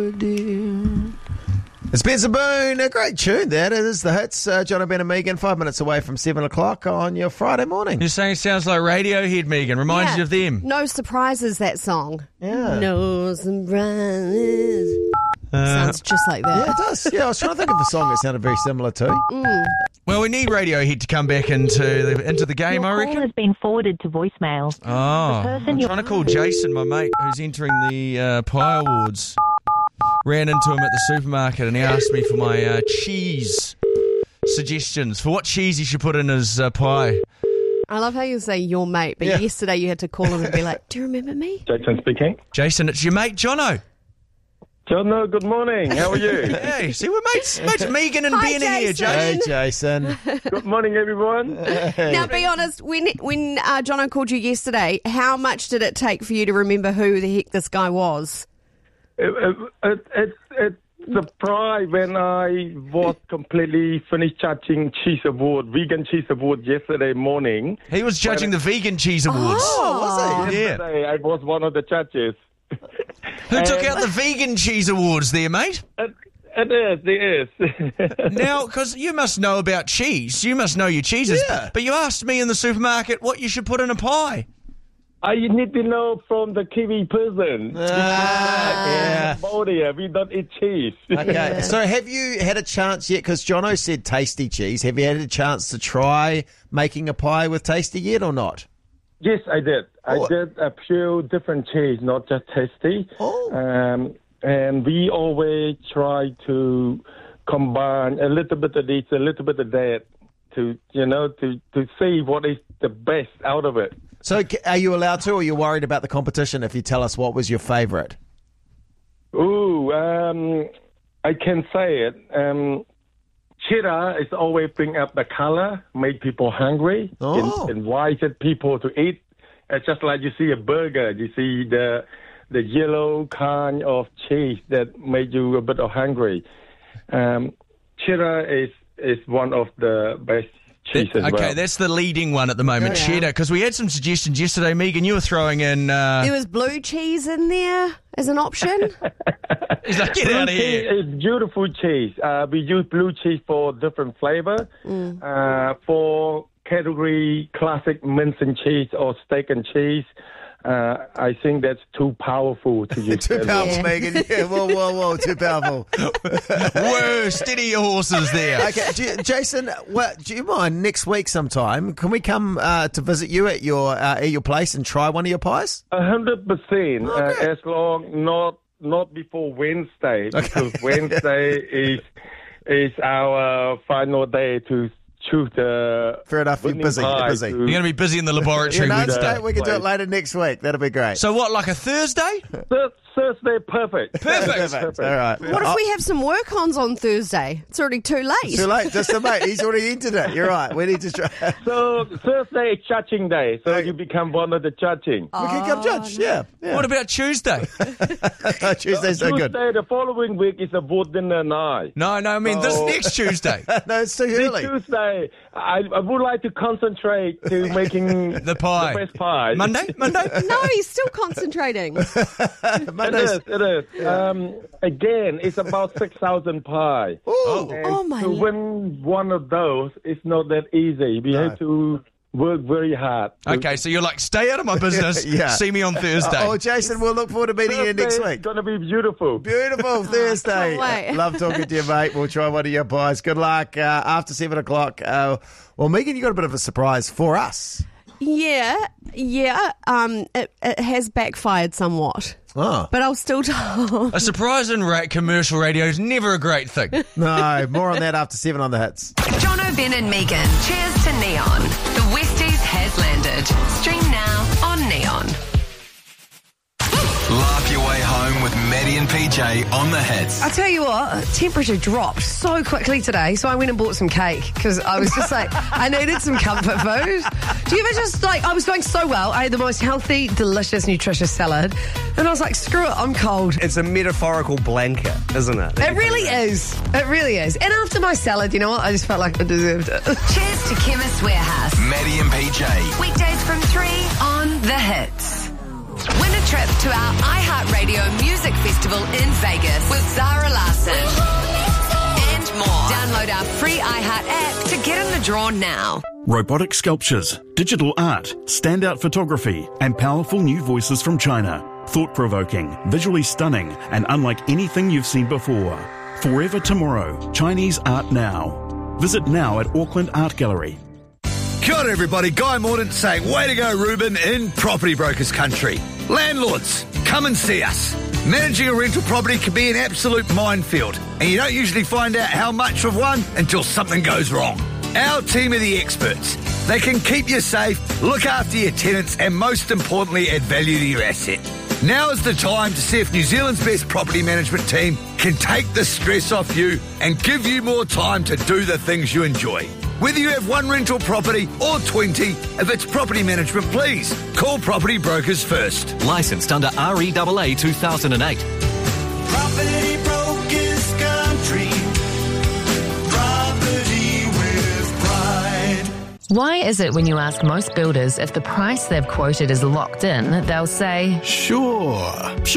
Spencer Boone, a great tune that. It is the hits. John O'Brien and Megan, 5 minutes away from 7 o'clock on your Friday morning. You're saying it sounds like Radiohead, Megan. Reminds you of them. No Surprises, that song. Yeah. No Surprises. Sounds just like that. Yeah, it does. Yeah, I was trying to think of a song that sounded very similar to. Well, we need Radiohead to come back into the game, I Your reckon. call has been forwarded to voicemail. Oh, I'm trying to call Jason, my mate, who's entering the Pie Awards. Ran into him at the supermarket and he asked me for my cheese suggestions for what cheese he should put in his pie. I love how you say your mate, but yesterday you had to call him and be like, do you remember me? Jason speaking. Jason, it's your mate, Jono. Jono, good morning. How are you? Hey, see, we're mates. Megan and Hi, Ben are here, Jason. Jason. Hey, Jason. Good morning, everyone. Now, be honest, when Jono called you yesterday, how much did it take for you to remember who the heck this guy was? It's surprised when I was completely finished judging Cheese Award, Vegan Cheese Award yesterday morning. He was judging the Vegan Cheese Awards. Oh, was he? Yeah. Yesterday, I was one of the judges. Who took out the Vegan Cheese Awards there, mate? It is. Now, because you must know about cheese. You must know your cheeses. Yeah. But you asked me in the supermarket what you should put in a pie. I need to know from the Kiwi person. Yeah. Cambodia, we don't eat cheese. Okay, so have you had a chance yet? Because Jono said tasty cheese. Have you had a chance to try making a pie with tasty yet or not? Yes, I did. Oh. I did a few different cheese, not just tasty. Oh. And we always try to combine a little bit of this, a little bit of that, to see what is the best out of it. So are you allowed to, or are you worried about the competition if you tell us what was your favourite? Ooh, I can say it. Cheddar is always bring up the color, make people hungry, invited people to eat. It's just like you see a burger, you see the yellow kind of cheese that made you a bit hungry. Cheddar is one of the best cheese as well. Okay, that's the leading one at the moment, cheddar. Because we had some suggestions yesterday, Megan. You were throwing in. There was blue cheese in there as an option. He's like, get out of here. Blue cheese is beautiful cheese. We use blue cheese for different flavor. For category classic mince and cheese or steak and cheese, I think that's too powerful to use. Too powerful, Megan. Yeah, whoa, too powerful. Whoa, steady your horses there. Okay, Jason, do you mind next week sometime? Can we come to visit you at your place and try one of your pies? 100%. As long not before Wednesday, because Wednesday is our final day to choose the. Fair enough. You're busy. pie You're busy. to- You're going to be busy in the laboratory No, it's Wednesday. great. We can do it later next week. That'll be great. So what, like a Thursday? Thursday, perfect. Perfect. All right. What if we have some work-ons on Thursday? It's already too late. Too late. Just a mate. He's already entered it. You're right. We need to try. So Thursday is judging day, so you become one of the judging. We can come judge. Yeah. What about Tuesday? Tuesday's so good. Tuesday, the following week is a vote dinner night. No, I mean this next Tuesday. No, it's too This early. Tuesday, I would like to concentrate to making The pie. the best pie. Monday? No, he's still concentrating. It is. Again, it's about 6,000 pie. Ooh. And Oh, my to win one of those, it's not that easy. We have to work very hard. Okay, so you're like, stay out of my business. Yeah. See me on Thursday. Oh, Jason, we'll look forward to meeting you next Thursday is week. going to be beautiful. Beautiful Thursday. can't wait. Love talking to you, mate. We'll try one of your pies. Good luck after 7 o'clock. Well, Megan, you got a bit of a surprise for us. Yeah. It has backfired somewhat, Oh. but I'll still tell. A surprise in commercial radio is never a great thing. No, more on that after 7 on the hits. John O'Brien and Megan. Cheers to Neon. The Westies has landed. Stream now on Neon. Laugh your way home with Maddie and PJ on the hits. I tell you what, temperature dropped so quickly today, so I went and bought some cake because I was just like, I needed some comfort food. Do you ever just I was going so well, I had the most healthy, delicious, nutritious salad, and I was like, screw it, I'm cold. It's a metaphorical blanket, isn't it? It really is. It really is. And after my salad, you know what? I just felt like I deserved it. Cheers to Chemist Warehouse. Maddie and PJ. Weekdays from 3 on The Hits. Win a trip to our iHeartRadio Music Festival in Vegas with Zara Larsson. And more. Download our free iHeart app to get in the draw now. Robotic sculptures, digital art, standout photography, and powerful new voices from China. Thought-provoking, visually stunning, and unlike anything you've seen before. Forever Tomorrow, Chinese art now. Visit now at Auckland Art Gallery. Kia ora everybody, Guy Mordaunt saying, way to go Ruben in Property Brokers Country. Landlords, come and see us. Managing a rental property can be an absolute minefield, and you don't usually find out how much of one until something goes wrong. Our team are the experts. They can keep you safe, look after your tenants, and most importantly, add value to your asset. Now is the time to see if New Zealand's best property management team can take the stress off you and give you more time to do the things you enjoy. Whether you have one rental property or 20, if it's property management, please call Property Brokers first. Licensed under REAA 2008. Property Brokers Country. Property with pride. Why is it when you ask most builders if the price they've quoted is locked in, they'll say, Sure.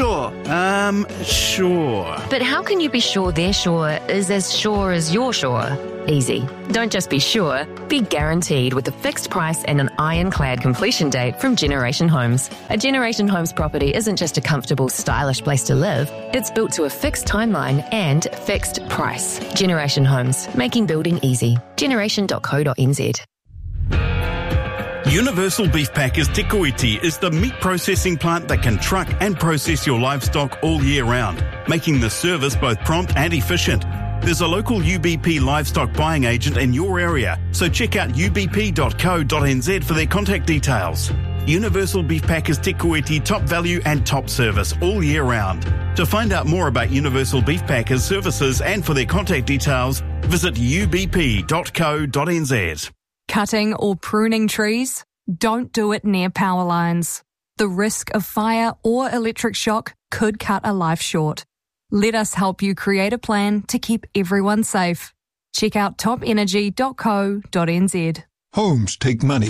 But how can you be sure their sure is as sure as you're sure? Easy. Don't just be sure, be guaranteed with a fixed price and an ironclad completion date from Generation Homes. A Generation Homes property isn't just a comfortable, stylish place to live. It's built to a fixed timeline and fixed price. Generation Homes, making building easy. Generation.co.nz. Universal Beef Packers Te Koiti is the meat processing plant that can truck and process your livestock all year round, making the service both prompt and efficient. There's a local UBP livestock buying agent in your area, so check out ubp.co.nz for their contact details. Universal Beef Packers Te Koiti, top value and top service all year round. To find out more about Universal Beef Packers services and for their contact details, visit ubp.co.nz. Cutting or pruning trees? Don't do it near power lines. The risk of fire or electric shock could cut a life short. Let us help you create a plan to keep everyone safe. Check out topenergy.co.nz. Homes take money.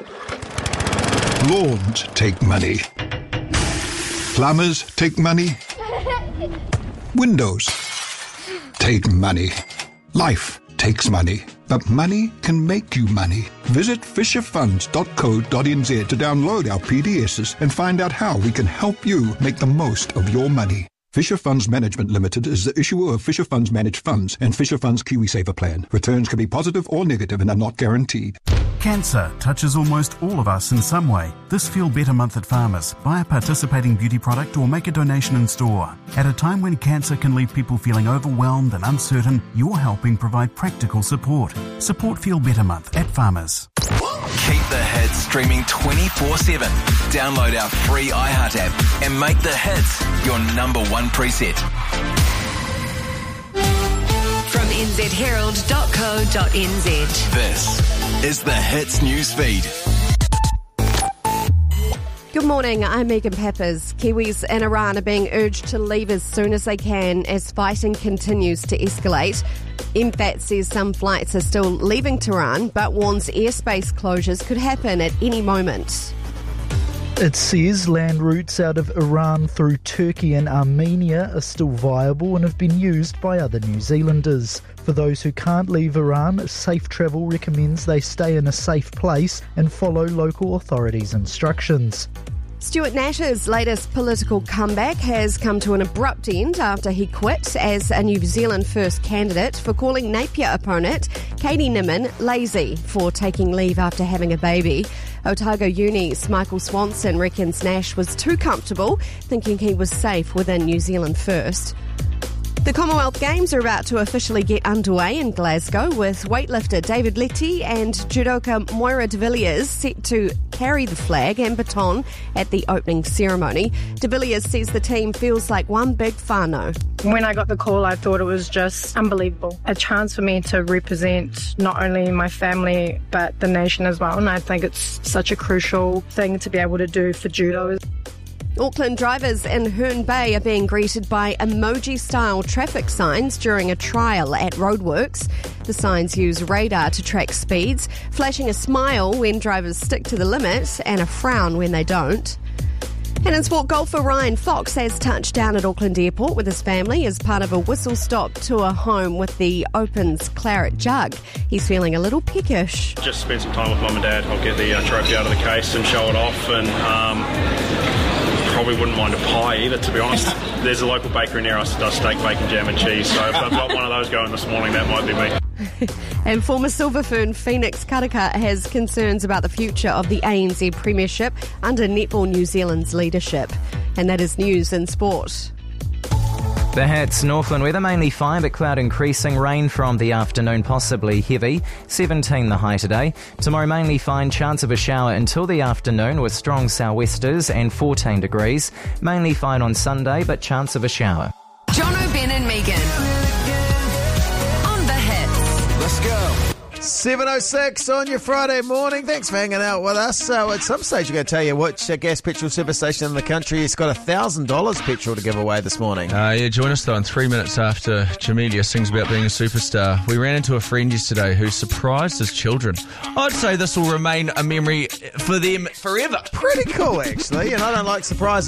Lawns take money. Plumbers take money. Windows take money. Life takes money. But money can make you money. Visit fisherfunds.co.nz to download our PDSs and find out how we can help you make the most of your money. Fisher Funds Management Limited is the issuer of Fisher Funds Managed Funds and Fisher Funds KiwiSaver Plan. Returns can be positive or negative and are not guaranteed. Cancer touches almost all of us in some way. This Feel Better Month at Farmers. Buy a participating beauty product or make a donation in store. At a time when cancer can leave people feeling overwhelmed and uncertain, you're helping provide practical support. Support Feel Better Month at Farmers. Keep the hits streaming 24/7. Download our free iHeart app and make the hits your number one preset. From nzherald.co.nz. This is the Hits News Feed. Good morning, I'm Megan Peppers. Kiwis in Iran are being urged to leave as soon as they can as fighting continues to escalate. MFAT says some flights are still leaving Tehran, but warns airspace closures could happen at any moment. It says land routes out of Iran through Turkey and Armenia are still viable and have been used by other New Zealanders. For those who can't leave Iran, Safe Travel recommends they stay in a safe place and follow local authorities' instructions. Stuart Nash's latest political comeback has come to an abrupt end after he quit as a New Zealand First candidate for calling Napier opponent Katie Nimmin lazy for taking leave after having a baby. Otago Uni's Michael Swanson reckons Nash was too comfortable, thinking he was safe within New Zealand First. The Commonwealth Games are about to officially get underway in Glasgow with weightlifter David Letty and judoka Moira de Villiers set to carry the flag and baton at the opening ceremony. De Villiers says the team feels like one big whānau. When I got the call, I thought it was just unbelievable. A chance for me to represent not only my family but the nation as well, and I think it's such a crucial thing to be able to do for judo. Auckland drivers in Herne Bay are being greeted by emoji-style traffic signs during a trial at Roadworks. The signs use radar to track speeds, flashing a smile when drivers stick to the limit and a frown when they don't. And in sport, golfer Ryan Fox has touched down at Auckland Airport with his family as part of a whistle-stop tour home with the Open's Claret Jug. He's feeling a little peckish. Just spend some time with Mum and Dad. I'll get the trophy out of the case and show it off, and probably wouldn't mind a pie either, to be honest. There's a local bakery near us that does steak, bacon, jam and cheese, so if I've got one of those going this morning, that might be me. And former Silver Fern Phoenix Karaka has concerns about the future of the ANZ Premiership under Netball New Zealand's leadership. And that is news in sport. The Hats, Northland weather mainly fine but cloud increasing, rain from the afternoon possibly heavy, 17 the high today. Tomorrow mainly fine, chance of a shower until the afternoon with strong sou'westers and 14 degrees. Mainly fine on Sunday but chance of a shower. Jono, Ben and Megan. On the Hits. Let's go. 7:06 on your Friday morning. Thanks for hanging out with us. So at some stage, we're going to tell you which gas petrol super station in the country has got $1,000 petrol to give away this morning. Yeah, join us though in 3 minutes after Jamelia sings about being a superstar. We ran into a friend yesterday who surprised his children. I'd say this will remain a memory for them forever. Pretty cool, actually, and I don't like surprises.